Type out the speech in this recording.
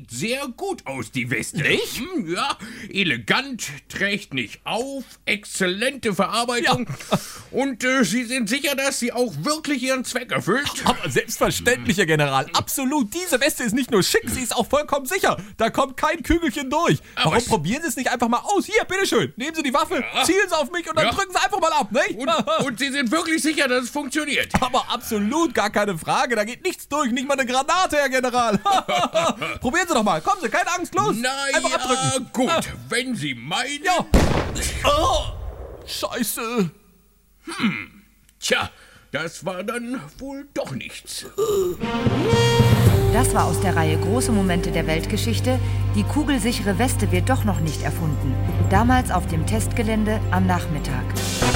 sieht sehr gut aus, die Weste. Nicht? Ja, elegant, trägt nicht auf, exzellente Verarbeitung. Ja. Und Sie sind sicher, dass sie auch wirklich ihren Zweck erfüllt? Aber selbstverständlich, Herr General. Absolut. Diese Weste ist nicht nur schick, sie ist auch vollkommen sicher. Da kommt kein Kügelchen durch. Warum probieren Sie es nicht einfach mal aus? Hier, bitteschön. Nehmen Sie die Waffe, zielen Sie auf mich und dann drücken Sie einfach mal ab, nicht? Und Sie sind wirklich sicher, dass es funktioniert? Aber absolut, gar keine Frage. Da geht nichts durch, nicht mal eine Granate, Herr General. Probieren Sie doch mal. Kommen Sie, keine Angst, los. Einfach abdrücken. Gut, wenn Sie meinen... Ja. Oh, Scheiße. Tja, das war dann wohl doch nichts. Das war aus der Reihe Große Momente der Weltgeschichte. Die kugelsichere Weste wird doch noch nicht erfunden. Damals auf dem Testgelände am Nachmittag.